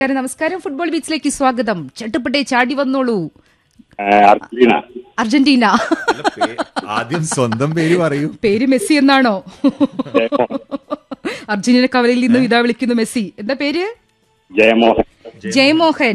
നമസ്കാരം. ഫുട്ബോൾ ബീച്ചിലേക്ക് സ്വാഗതം. ചട്ടുപട്ടെ ചാടി വന്നോളൂ. അർജന്റീന. ആദ്യം സ്വന്തം പേര് പറയൂ. പേര് മെസ്സി എന്നാണോ? അർജന്റീന കവലയിൽ നിന്നും ഇതാ വിളിക്കുന്നു മെസ്സി. എന്താ പേര്? ജയമോഹൻ. ജയമോഹൻ.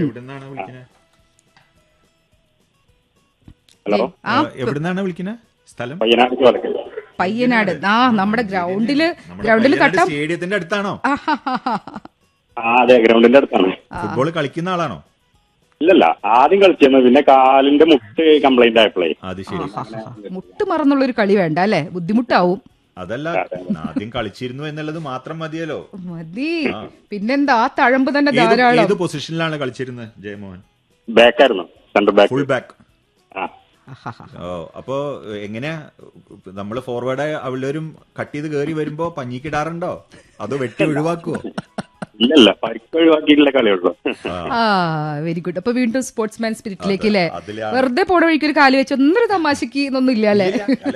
എവിടുന്നാണ് വിളിക്കുന്നത്? സ്ഥലം പയ്യനാട്. നമ്മുടെ ഗ്രൗണ്ടില് തട്ടാം. സ്റ്റേഡിയത്തിന്റെ അടുത്താണോ? അതെ, ഗ്രൗണ്ടിന്റെ അടുത്താണ്. ഫുട്ബോൾ കളിക്കുന്ന ആളാണോ? ഇല്ലല്ല, ആദ്യം കളിച്ചിരുന്നു, പിന്നെ കാലിന്റെ മുട്ട് കംപ്ലൈന്റ് ആയപ്പോഴേ. അത് ശരി. മുട്ട് മറന്നുള്ളൊരു കളി വേണ്ട അല്ലെ, ബുദ്ധിമുട്ടാവും. അതല്ല, ആദ്യം കളിച്ചിരുന്നു എന്നുള്ളത് മാത്രം മതിയല്ലോ. മതി. പിന്നെന്താ, തഴമ്പ് തന്നെ ധാരാളം. ഏത് പൊസിഷനിലാണ് കളിച്ചിരുന്നത് Jayamohan? ബാക്കായിരുന്നു, centre back, full back. അപ്പോ എങ്ങനെയാ നമ്മള് ഫോർവേഡ് അവളും കട്ട് ചെയ്ത് കയറി വരുമ്പോ പഞ്ഞിക്കിടാറുണ്ടോ അതോ വെട്ടി ഒഴിവാക്കുവോ? ഇല്ലല്ല, പരിക്ക് ഒഴിവാക്കിയിട്ടുള്ള കളിയുള്ളൂ. Very good. അപ്പൊ വീണ്ടും സ്പോർട്സ്മാൻ സ്പിരിറ്റിലേക്ക് അല്ലേ? വെറുതെ പോണ വഴിക്കൊരു കാല് വെച്ച് ഒന്നൊരു തമാശക്ക് എന്നൊന്നും ഇല്ല അല്ലേ?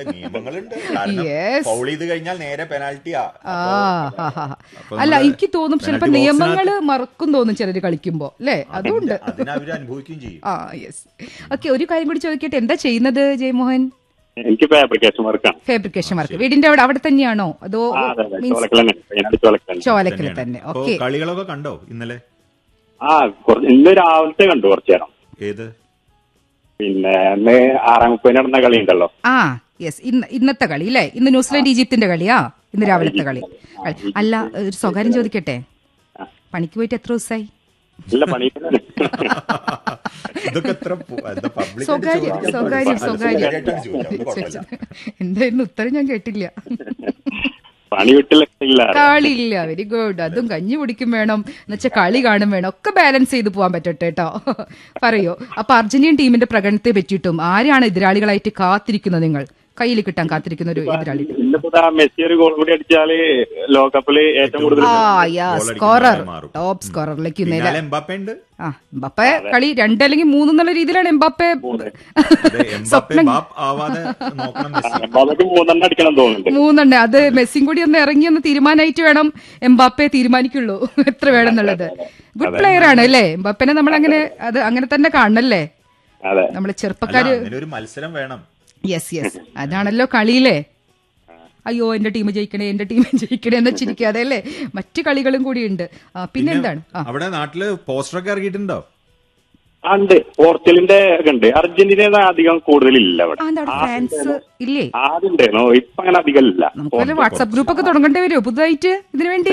അല്ല, എനിക്ക് തോന്നും ചിലപ്പോ നിയമങ്ങള് മറക്കും തോന്നും ചിലര് കളിക്കുമ്പോ അല്ലേ? അതുകൊണ്ട് യെസ്. ഓക്കെ, ഒരു കാര്യം കൂടി ചോദിക്കട്ടെ, എന്താ ചെയ്യുന്നത് ജയമോഹൻ? എനിക്ക് ഫാബ്രിക്കേഷൻ വർക്കാണ്. Fabrication work. വീടിന്റെ അവിടെ തന്നെയാണോ അതോ ചോലക്കല് തന്നെ? ഓക്കെ. കളികളൊക്കെ കണ്ടോ ഇന്നലെ? ഇന്ന് രാവിലത്തെ കണ്ടു കുറച്ചു നേരം. ഏത്? പിന്നെ ഇന്ന് 6:30 നടന്ന കളി ഉണ്ടല്ലോ. യെസ്, ഇന്നത്തെ കളി അല്ലേ? ഇന്ന് ന്യൂസിലാൻഡ് ഈജിപ്തിന്റെ കളിയാ, ഇന്ന് രാവിലത്തെ കളി. അല്ല, ഒരു സ്വകാര്യം ചോദിക്കട്ടെ, പണിക്ക് പോയിട്ട് എത്ര ദിവസമായി? ഇല്ല, പണി എന്തായിരുന്നു ഉത്തരം? ഞാൻ കേട്ടില്ല. പണി വിട്ടില്ല, കളിയില്ല. Very good. അതും കഞ്ഞി കുടിക്കും വേണം, എന്നുവെച്ചാൽ കളി കാണും വേണം, ഒക്കെ ബാലൻസ് ചെയ്ത് പോകാൻ പറ്റട്ടെ കേട്ടോ. പറയോ. അപ്പൊ അർജന്റീൻ ടീമിന്റെ പ്രകടനത്തെ പറ്റിയിട്ടും ആരെയാണ് എതിരാളികളായിട്ട് കാത്തിരിക്കുന്നത്? നിങ്ങൾ കയ്യിൽ കിട്ടാൻ കാത്തിരിക്കുന്ന ഒരു എതിരാളി? മെസ്സി ഒരു ഗോൾ കൂടി അടിച്ചാല് ലോകകപ്പില് ഏറ്റവും കൂടുതൽ സ്കോറർ, ടോപ്പ് സ്കോററിലേക്ക് എംബാപ്പെ കളി 2 അല്ലെങ്കിൽ 3 എന്നുള്ള രീതിയിലാണ് എംബാപ്പെ സ്വപ്നം. 3 അത് മെസ്സിയും കൂടി ഒന്ന് ഇറങ്ങിയൊന്ന് തീരുമാനമായിട്ട് വേണം എംബാപ്പെ തീരുമാനിക്കുള്ളൂ എത്ര വേണം എന്നുള്ളത്. ഗുഡ് പ്ലെയർ ആണ് അല്ലേ എംബാപ്പനെ? നമ്മൾ അങ്ങനെ തന്നെ കാണണല്ലേ നമ്മള് ചെറുപ്പക്കാര്. മത്സരം വേണം. യെസ് യെസ്, അതാണല്ലോ കളിയില്ലേ. അയ്യോ എന്റെ ടീം ജയിക്കണേ എന്ന് വെച്ചിരിക്കാതെ അല്ലേ, മറ്റു കളികളും കൂടി ഉണ്ട്. പിന്നെന്താണ് അവിടെ നാട്ടില് പോസ്റ്ററൊക്കെ ഇറങ്ങിയിട്ടുണ്ടോ? ഉണ്ട്, പോർച്ചുഗലിന്റെ ഉണ്ട്. അർജന്റീന അധികം കൂടുതലില്ല അവിടെ. ഫാൻസ് ഇല്ലേ? ആദ്യം ഉണ്ടായിരുന്നു, ഇപ്പൊ അങ്ങനെ അധികം ഇല്ല. നമുക്ക് വാട്സ്ആപ്പ് ഗ്രൂപ്പ് ഒക്കെ തുടങ്ങേണ്ടി വരുമോ പുതുതായിട്ട് ഇതിനു വേണ്ടി?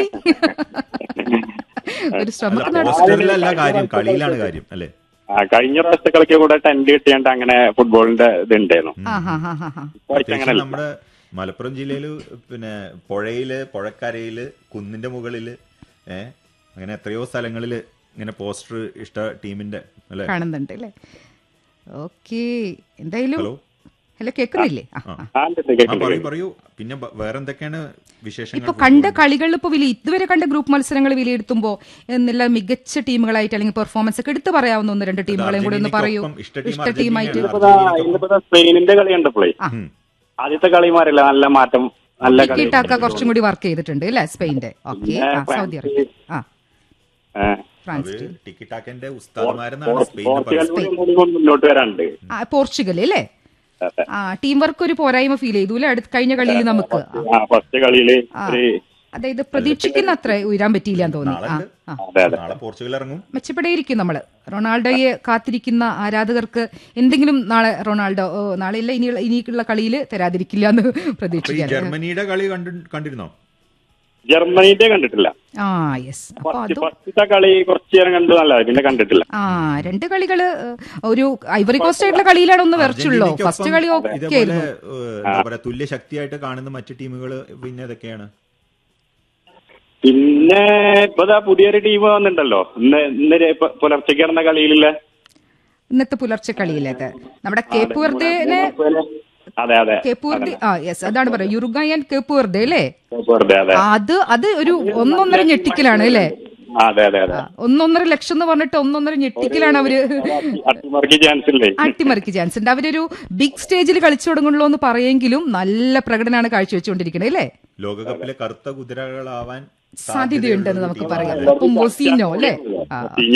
ഒരു ശ്രമത്തിനല്ല കാര്യം, കളിയിലാണ് കാര്യം അല്ലേ? കഴിഞ്ഞ പ്രാവശ്യത്തെ കളിക്ക് കൂടെ ടെന്റ് കിട്ടിയാണ്ട് അങ്ങനെ ഫുട്ബോളിന്റെ ഇതുണ്ടായിരുന്നു. നമ്മുടെ മലപ്പുറം ജില്ലയില് പിന്നെ പുഴയില്, പുഴക്കരയില്, കുന്നിന്റെ മുകളില്, അങ്ങനെ എത്രയോ സ്ഥലങ്ങളില് ഇങ്ങനെ പോസ്റ്റർ ഇഷ്ട ടീമിന്റെ കാണുന്നുണ്ട് അല്ലേ? ഓക്കെ, എന്തായാലും ഹലോ കേൾക്കുന്നില്ലേ? പറയൂ. പിന്നെ വേറെന്തൊക്കെയാണ് വിശേഷങ്ങൾ? ഇപ്പൊ കണ്ട കളികളിൽ ഇപ്പൊ ഇതുവരെ കണ്ട ഗ്രൂപ്പ് മത്സരങ്ങൾ വിലയിരുത്തുമ്പോ എന്നുള്ള മികച്ച ടീമുകളായിട്ട് അല്ലെങ്കിൽ പെർഫോമൻസ് ഒക്കെ എടുത്തു പറയാവുന്ന 1-2 ടീമുകളെയും കൂടി ഒന്ന് പറയൂ. ഇഷ്ട ടീമായിട്ട് സ്പെയിനിന്റെ കളി കണ്ടപ്പോഴേ ആദ്യത്തെ കളിമാരല്ല, നല്ല മാറ്റം, നല്ല ടിക്കിടാക്ക കുറച്ചും കൂടി വർക്ക് ചെയ്തിട്ടുണ്ട് അല്ലെ സ്പെയിന്റെ? ഓക്കെ. സൗദി അറേബ്യ, ഫ്രാൻസ്, മുന്നോട്ട് വരാനുണ്ട്. പോർച്ചുഗൽ അല്ലേ? ടീം വർക്ക് ഒരു പോരായ്മ ഫീൽ ചെയ്തു അല്ലെ കഴിഞ്ഞ കളിയിൽ നമുക്ക്? ഫസ്റ്റ് കളിയില് അതായത് പ്രതീക്ഷിക്കുന്ന അത്ര ഉയരാൻ പറ്റിയില്ല എന്ന് തോന്നി. മെച്ചപ്പെടേയിരിക്കും നമ്മള്. റൊണാൾഡോയെ കാത്തിരിക്കുന്ന ആരാധകർക്ക് എന്തെങ്കിലും നാളെ നാളെ ഇല്ല ഇനിയുള്ള കളിയിൽ തരാതിരിക്കില്ല എന്ന് പ്രതീക്ഷിക്കാം. ജർമ്മനിയുടെ കളി കണ്ടിരുന്നോ? ജർമ്മനിയുടെ കണ്ടിട്ടില്ല. ഫസ്റ്റത്തെ കളി കുറച്ചു നേരം കണ്ടു, നല്ല, പിന്നെ കണ്ടിട്ടില്ല. 2 കളികള് ഒരു ഐവറി കോസ്റ്റ് ആയിട്ടുള്ള കളിയിലാണ് ഒന്ന് വെറച്ചുള്ളൂ. ഫസ്റ്റ് കളി തുല്യ ശക്തിയായിട്ട് കാണുന്ന മറ്റു ടീമുകൾ പിന്നെ ഏതൊക്കെയാണ്? പിന്നെ ഇപ്പൊ പുതിയൊരു ടീം വന്നിട്ടുണ്ടല്ലോ, ഇന്ന് പുലർച്ചയ്ക്ക് നടന്ന കളിയിലുള്ള ഇന്നത്തെ പുലർച്ചെ കളിയിലേക്ക് നമ്മുടെ കേപ്പ് വെർദേനെ. യെസ്, അതാണ് പറയുക, യുറുഗ്വായ് ആൻഡ് കേപ്പ് വെർദെ അല്ലേ? അത് ഒരു 1.5 ഞെട്ടിക്കലാണ് അല്ലേ? 1.5 ലക്ഷം എന്ന് പറഞ്ഞിട്ട് 1.5 ഞെട്ടിക്കലാണ് അവര്. അട്ടിമറിക്ക് ചാൻസ് ഉണ്ട്. അവരൊരു ബിഗ് സ്റ്റേജിൽ കളിച്ചു തുടങ്ങുള്ളൂ എന്ന് പറയെങ്കിലും നല്ല പ്രകടനമാണ് കാഴ്ചവെച്ചുകൊണ്ടിരിക്കുന്നത് അല്ലേ? ലോകകപ്പിലെ കറുത്ത കുതിരകളാവാൻ സാധ്യതയുണ്ടെന്ന് നമുക്ക് പറയാം. ഇപ്പൊ മൊസീനോ അല്ലേ?